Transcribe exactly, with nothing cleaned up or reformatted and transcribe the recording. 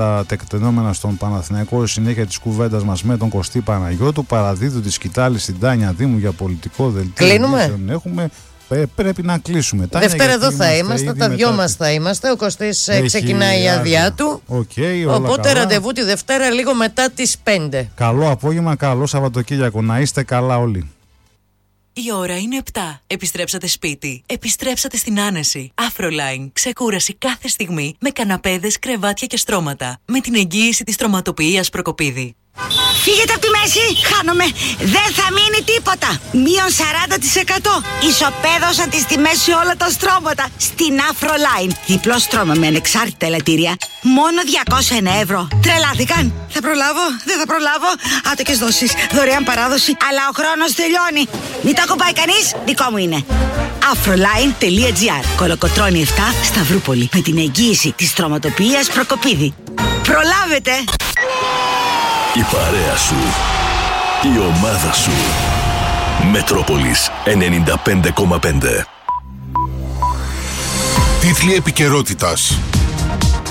τα τεκτενόμενα στον Παναθηναϊκό, συνέχεια της κουβέντας μας με τον Κωστή Παναγιώτου. Παραδίδω τη σκητάλη στην Τάνια Δήμου για πολιτικό δελτίο. Κλείνουμε. Έχουμε, πρέπει να κλείσουμε. Δευτέρα εδώ θα είμαστε, τα δυο μας θα είμαστε. Ο Κωστής έχει... ξεκινάει η άδειά του. Okay, οπότε καλά. Ραντεβού τη Δευτέρα λίγο μετά τις πέντε. Καλό απόγευμα, καλό Σαββατοκύριακο. Να είστε καλά όλοι. Η ώρα είναι επτά. Επιστρέψατε σπίτι. Επιστρέψατε στην άνεση. Afroline. Ξεκούραση κάθε στιγμή με καναπέδες, κρεβάτια και στρώματα. Με την εγγύηση της τροματοποιίας Προκοπίδη. Φύγετε από τη μέση, χάνομαι. Δεν θα μείνει τίποτα. Μείον σαράντα τοις εκατό. Ισοπαίδωσαν τις τιμές σε όλα τα στρώματα. Στην Afroline. Διπλό στρώμα με ανεξάρτητα ελαττήρια. Μόνο διακόσια ένα ευρώ. Τρελάθηκαν. Θα προλάβω, δεν θα προλάβω. Άτοκες δόσεις, δωρεάν παράδοση. Αλλά ο χρόνος τελειώνει. Μην το ακουμπάει κανείς, δικό μου είναι. Afroline.gr. Κολοκοτρώνη επτά, Σταυρούπολη. Με την εγγύηση της τροματοποιίας Προκοπίδη. Προλάβετε. Η παρέα σου, η ομάδα σου. Μετρόπολης ενενήντα πέντε κόμμα πέντε. Τίτλοι επικαιρότητας.